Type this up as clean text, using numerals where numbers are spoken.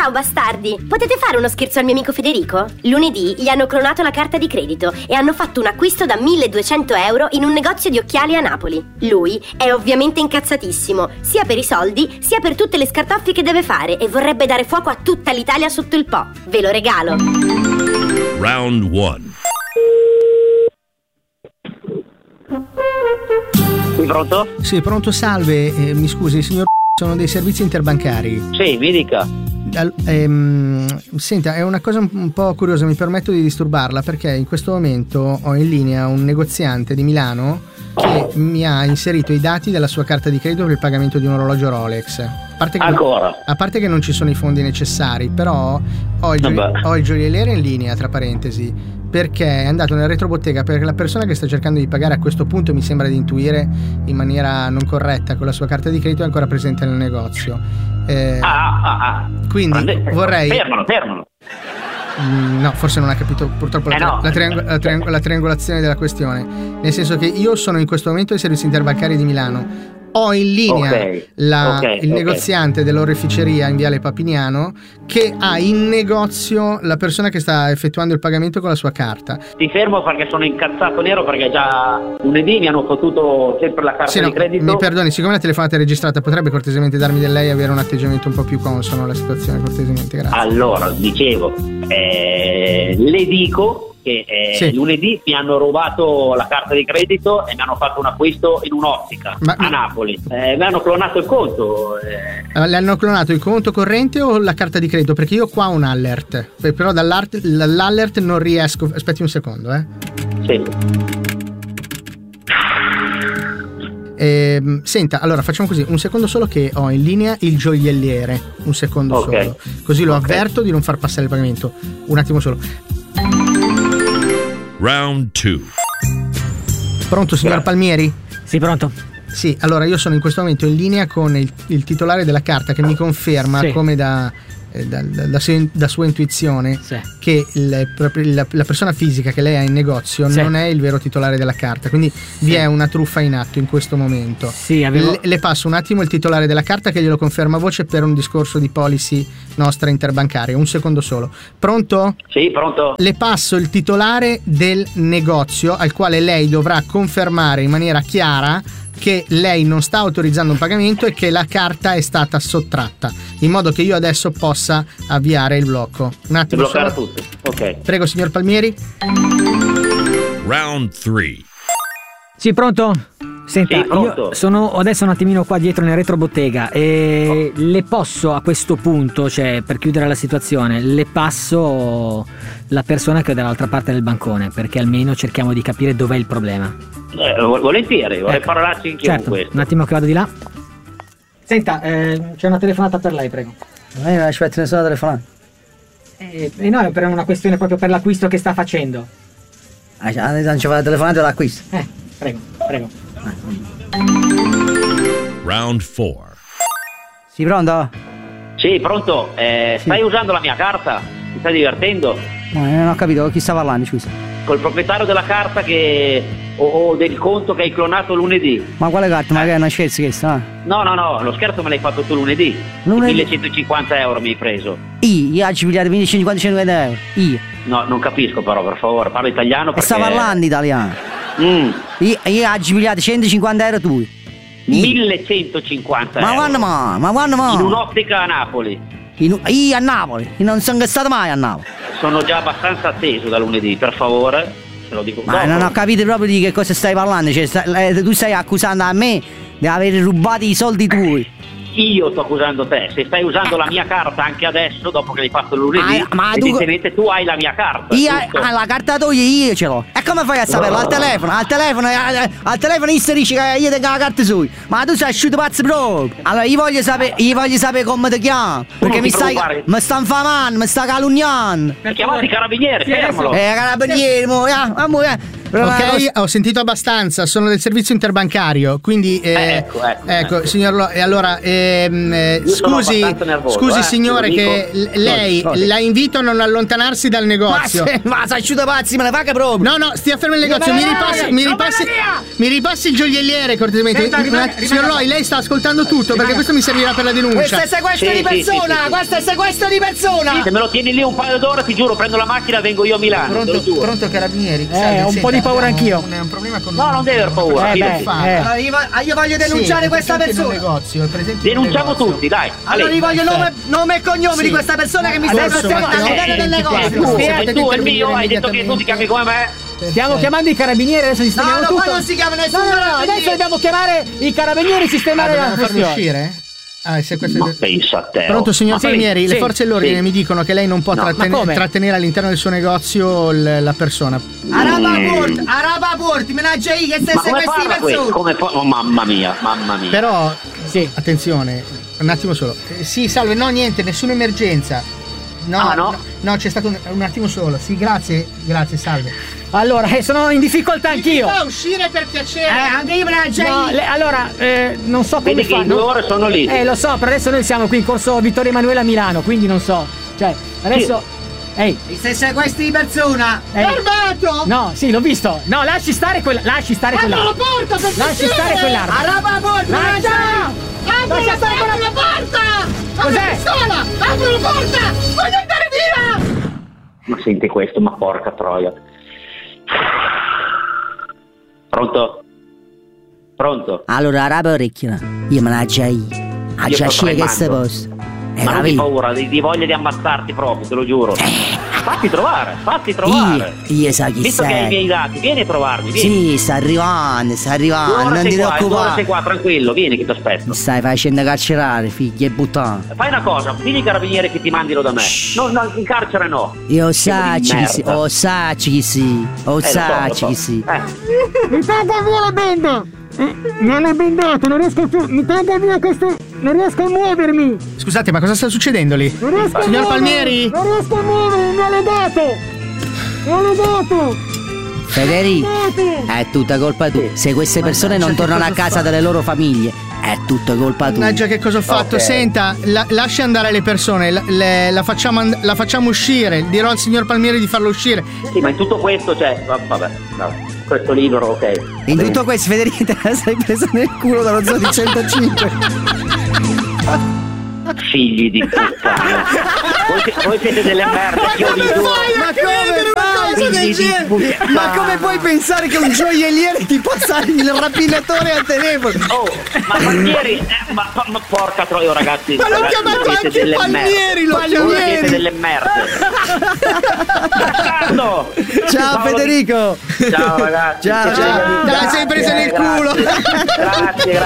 Ciao bastardi, potete fare uno scherzo al mio amico Federico? Lunedì gli hanno clonato la carta di credito e hanno fatto un acquisto da 1.200 euro in un negozio di occhiali a Napoli. Lui è ovviamente incazzatissimo, sia per i soldi sia per tutte le scartoffie che deve fare, e vorrebbe dare fuoco a tutta l'Italia sotto il po'. Ve lo regalo. Round 1. Sì, pronto? Sì, pronto, salve. Mi scusi, signor, sono dei servizi interbancari. Sì, mi dica. Senta, è una cosa un po' curiosa, mi permetto di disturbarla perché in questo momento ho in linea un negoziante di Milano che mi ha inserito i dati della sua carta di credito per il pagamento di un orologio Rolex. A parte che non ci sono i fondi necessari, però ho il gioielliere in linea, tra parentesi, perché è andato nel retrobottega, perché la persona che sta cercando di pagare a questo punto, mi sembra di intuire in maniera non corretta, con la sua carta di credito è ancora presente nel negozio. Quindi vorrei... Fermalo. No, forse non ha capito purtroppo la triangolazione della questione. Nel senso che io sono in questo momento ai servizi interbancari di Milano. Ho in linea il negoziante dell'oreficeria in Viale Papignano che ha in negozio la persona che sta effettuando il pagamento con la sua carta. Ti fermo perché sono incazzato nero, perché già lunedì mi hanno fottuto sempre la carta di credito. Mi perdoni, siccome la telefonata è registrata, potrebbe cortesemente darmi del lei e avere un atteggiamento un po' più consono alla situazione, cortesemente, grazie. Allora, dicevo, le dico che lunedì mi hanno rubato la carta di credito e mi hanno fatto un acquisto in un'ottica a Napoli. Mi hanno clonato il conto. Le hanno clonato il conto corrente o la carta di credito? Perché io qua ho un alert, però dall'alert non riesco. Aspetti un secondo, Sì. Senta, allora facciamo così, un secondo solo che ho in linea il gioielliere, un secondo solo, così lo avverto di non far passare il pagamento. Un attimo solo. Round 2. Pronto, signor Palmieri? Sì, pronto. Sì, allora io sono in questo momento in linea con il titolare della carta che mi conferma, come da sua intuizione, che la persona fisica che lei ha in negozio non è il vero titolare della carta, quindi vi è una truffa in atto in questo momento. Le passo un attimo il titolare della carta che glielo conferma a voce per un discorso di policy nostra interbancaria. Un secondo solo. Pronto? Sì, pronto. Le passo il titolare del negozio al quale lei dovrà confermare in maniera chiara che lei non sta autorizzando un pagamento e che la carta è stata sottratta, in modo che io adesso possa avviare il blocco. Un attimo. Bloccare tutto. Ok. Prego, signor Palmieri. Round 3. Sì, pronto? Senta, sì, pronto. Io sono adesso un attimino qua dietro nel retrobottega e le posso a questo punto, cioè per chiudere la situazione, le passo la persona che è dall'altra parte del bancone, perché almeno cerchiamo di capire dov'è il problema. Volentieri, vorrei parlarci anche con questo. Un attimo che vado di là. Senta, c'è una telefonata per lei, prego. Non aspetta nessuna telefonata. No, è per una questione proprio per l'acquisto che sta facendo. Non ci fa la telefonata dell'acquisto. Prego. Round 4. Sì, pronto? Sì, pronto. Stai usando la mia carta? Ti stai divertendo? No, non ho capito, chi sta parlando, scusa? Col proprietario della carta o del conto che hai clonato lunedì. Ma quale carta? Ma che è una scherzo questa? No, lo scherzo me l'hai fatto tu lunedì. 1150 euro mi hai preso. Io oggi pigliato 1550 euro. Io. No, non capisco però, per favore, parlo italiano perché... Sta parlando italiano. Io oggi pigliato 150 euro tu. 1150 euro. Ma quando mai? In un'ottica a Napoli. Io a Napoli. Io non sono stato mai a Napoli. Sono già abbastanza atteso da lunedì, per favore, te lo dico. Ma non ho capito proprio di che cosa stai parlando, cioè tu stai accusando a me di aver rubato i soldi tuoi. Io sto accusando te, se stai usando la mia carta anche adesso, dopo che l'hai fatto lunedì, evidentemente tu hai la mia carta. La carta tua io ce l'ho. E come fai a saperlo? Al telefono io dici che io tengo la carta sua. Ma tu sei asciutto pazzo proprio. Allora io voglio sapere come ti chiamo. Perché mi sta infamando, mi sta calunniando. Chiamati i carabinieri, fermalo. Carabinieri, Ok, ho sentito abbastanza, sono del servizio interbancario, quindi ecco signor e allora scusi signore che lei la invito a non allontanarsi dal negozio. Ma sei asciuto pazzi, me ne paga proprio. No, stia fermo il negozio, mi ripassi il gioielliere cortesemente. Signor Loi, lei sta ascoltando tutto perché questo mi servirà per la denuncia. Questo è sequestro di persona, questo è sequestro di persona. Se me lo tieni lì un paio d'ore, ti giuro, prendo la macchina e vengo io a Milano. Pronto carabinieri? Ho un po' di paura anch'io. È un problema con No, non devi aver paura. Allora, io voglio denunciare questa persona. Denunciamo tutti, dai. Allora io voglio nome e cognome di questa persona che mi sta all'interno del negozio. Tu il mio, hai detto che tu ti chiami come me? Stiamo chiamando i carabinieri, adesso sistemiamo tutto. No, non si chiama nessuno. No, adesso dobbiamo chiamare i carabinieri e sistemare la questione. Uscire? Se questo Ma pensa a te. Pronto signor Palmieri, le forze dell'ordine mi dicono che lei non può trattenere all'interno del suo negozio la persona. Arabaport, menaggia io che stai sequestri persone. Oh, mamma mia. Però attenzione, un attimo solo. Sì, salve, no niente, nessuna emergenza. No, c'è stato un attimo solo. Sì, grazie, salve. Allora, sono in difficoltà anch'io. Mi fa uscire per piacere. Anche io allora, non so come vedi che in 2 ore sono lì. Lo so, però adesso noi siamo qui in corso Vittorio Emanuele a Milano, quindi non so. Cioè, adesso. Mi stai sequestri di persona. Fermato! No, sì, l'ho visto. No, lasci stare quella. Lasci stare quell'arma. Apri la porta, per lasci stare quell'arma. Arabaport, apri la porta! Cos'è? Apri la porta! Voglio andare via! Ma senti questo, ma porca troia. Pronto? Allora, rapa orecchia. Io me la io. Già sceglie che stai posto. Ma non hai paura, di voglia di ammazzarti proprio, te lo giuro. Fatti trovare. Io sa chi visto sei. che hai i miei dati, vieni a trovarmi, vieni. Sì, sta arrivando, non ti preoccupare. Sei qua, tranquillo, vieni che ti aspetto. Mi stai facendo carcerare, figli e buttano. Fai una cosa, digli ai carabinieri che ti mandino da me. No, in carcere no. Io sa chi sei. Mi taglia via la benda! Non è bendato, non riesco più. Mi taglia via questo. Non riesco a muovermi. Scusate, ma cosa sta succedendo lì? Signor Palmieri? Non riesco a muovermi, me l'ho dato. Federico, è tutta colpa tua. Se queste persone non tornano a casa dalle loro famiglie, è tutta colpa tua. Mannaggia, che cosa ho fatto? Senta, lasci andare le persone, la facciamo uscire. Dirò al signor Palmieri di farlo uscire. Sì, ma in tutto questo, vabbè. Questo libro, ok. In tutto questo, Federico, te la sei presa nel culo dallo zoo di 105. Figli di puttana. Voi siete delle merde, io vi giuro. Ma come puoi pensare che un gioielliere ti possa il rapinatore al telefono? Ma Palmieri, ma porca troia, ragazzi. Ma l'ho chiamato anche Palmieri, Voi siete delle merde. Ciao Federico. Ciao ragazzi. Ciao. Te la sei presa nel culo. Grazie.